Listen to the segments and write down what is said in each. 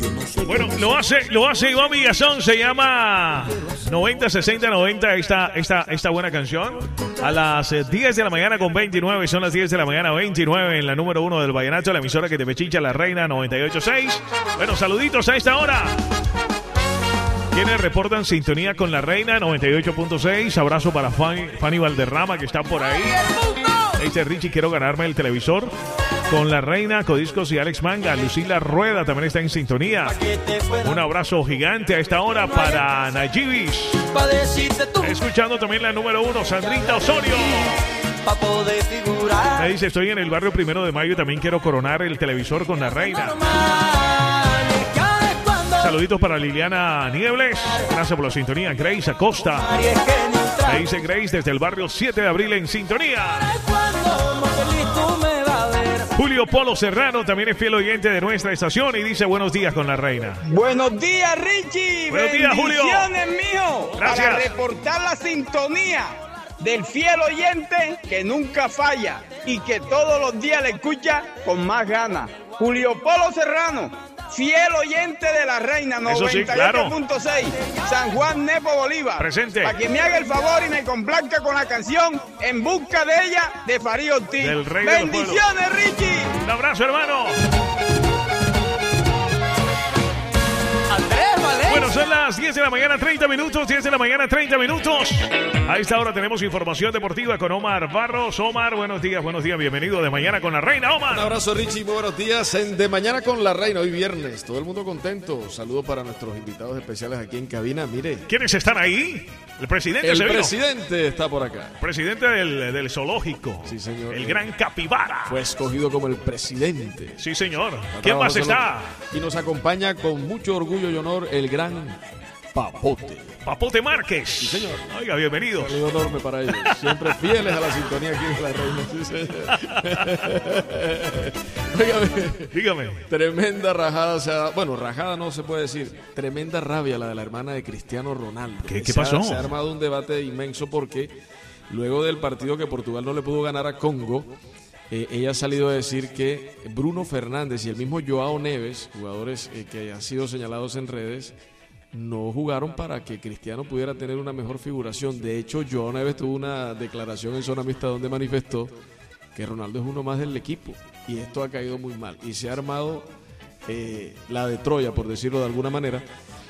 Bueno, lo hace Iván Villazón, se llama 90-60-90 esta buena canción. A las 10 de la mañana con 29, son las 10 de la mañana 29 en la número 1 del Vallenato, la emisora que te pechincha, La Reina 98.6. Bueno, saluditos a esta hora. Quienes reportan sintonía con La Reina 98.6. Abrazo para Fanny Valderrama, que está por ahí. Dice Richie, quiero ganarme el televisor con La Reina, Codiscos y Alex Manga. Lucila Rueda también está en sintonía. Un abrazo gigante a esta hora para Nayibis. Escuchando también la número 1, Sandrita Osorio. Me dice, estoy en el barrio 1 de Mayo y también quiero coronar el televisor con La Reina. Saluditos para Liliana Niebles. Gracias por la sintonía. Grace Acosta. Me dice Grace desde el barrio 7 de abril en sintonía. Julio Polo Serrano también es fiel oyente de nuestra estación y dice buenos días con La Reina. Buenos días, Richie. Buenos días, Julio. Bendiciones, mijo. Gracias. Para reportar la sintonía del fiel oyente que nunca falla y que todos los días le escucha con más ganas. Julio Polo Serrano, fiel oyente de La Reina 98.6, claro. San Juan Nepo Bolívar. Presente. Para que me haga el favor y me complazca con la canción En Busca de Ella de Farid Ortiz. Del rey Bendiciones, Richie. Un abrazo, hermano. Bueno, son las 10 de la mañana, 30 minutos, 10 de la mañana, 30 minutos. A esta hora tenemos información deportiva con Omar Barros. Omar, buenos días, bienvenido de Mañana con La Reina, Omar. Un abrazo, Richie, muy buenos días en De Mañana con La Reina, hoy viernes, todo el mundo contento. Saludos para nuestros invitados especiales aquí en cabina, mire. ¿Quiénes están ahí? El presidente El presidente está por acá. Presidente del zoológico. Sí, señor. El gran capibara. Fue escogido como el presidente. Sí, señor. ¿Quién más está? Y nos acompaña con mucho orgullo y honor el gran Papote. Papote Márquez. Sí, señor. Oiga, bienvenidos. Un saludo enorme para ellos. Siempre fieles a la sintonía aquí de La Reina. Sí, señor. Dígame. Tremenda rajada. O sea, bueno, rajada no se puede decir. Tremenda rabia la de la hermana de Cristiano Ronaldo. ¿Qué pasó? Se ha armado un debate inmenso porque luego del partido que Portugal no le pudo ganar a Congo, ella ha salido a decir que Bruno Fernández y el mismo Joao Neves, jugadores que han sido señalados en redes, no jugaron para que Cristiano pudiera tener una mejor figuración. De hecho, Joao Neves tuvo una declaración en Zona Mixta donde manifestó que Ronaldo es uno más del equipo y esto ha caído muy mal y se ha armado la de Troya, por decirlo de alguna manera,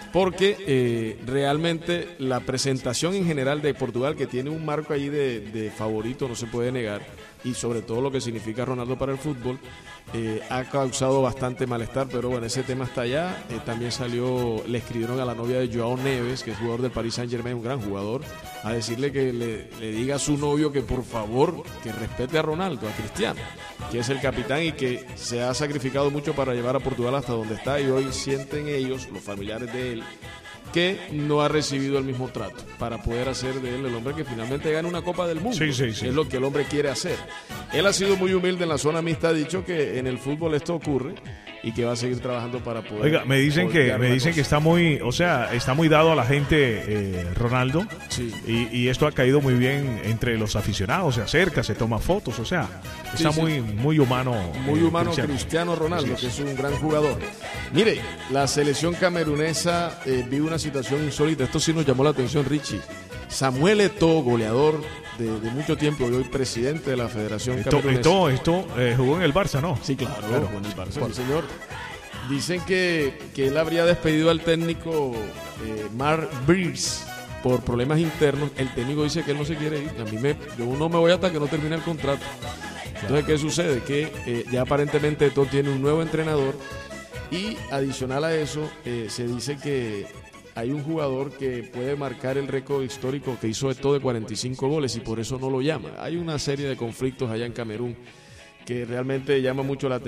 porque realmente la presentación en general de Portugal, que tiene un marco ahí de favorito, no se puede negar, y sobre todo lo que significa Ronaldo para el fútbol, ha causado bastante malestar, pero bueno, ese tema está allá. También le escribieron a la novia de Joao Neves, que es jugador del Paris Saint-Germain, un gran jugador, a decirle que le diga a su novio que por favor que respete a Ronaldo, a Cristiano, que es el capitán y que se ha sacrificado mucho para llevar a Portugal hasta donde está, y hoy sienten ellos, los familiares de él, que no ha recibido el mismo trato para poder hacer de él el hombre que finalmente gane una Copa del Mundo. Sí. Es lo que el hombre quiere hacer. Él ha sido muy humilde en la zona mixta, ha dicho que en el fútbol esto ocurre y que va a seguir trabajando para poder. Oiga, me dicen que está muy, está muy dado a la gente, Ronaldo. Sí. Y esto ha caído muy bien entre los aficionados, se acerca, se toma fotos, o sea, está muy humano. Muy humano Cristiano Ronaldo, que es un gran jugador. Mire, la selección camerunesa vive una situación insólita. Esto sí nos llamó la atención, Richie. Samuel Eto'o, goleador de mucho tiempo y hoy presidente de la Federación Camerunesa. Esto jugó en el Barça, ¿no? Sí, claro, jugó en el Barça. Sí, señor. Dicen que él habría despedido al técnico Mark Birz por problemas internos. El técnico dice que él no se quiere ir. Yo no me voy hasta que no termine el contrato. Entonces, ¿qué sucede? Que ya aparentemente Eto'o tiene un nuevo entrenador y adicional a eso se dice que hay un jugador que puede marcar el récord histórico que hizo Eto'o de 45 goles y por eso no lo llama. Hay una serie de conflictos allá en Camerún que realmente llama mucho la atención.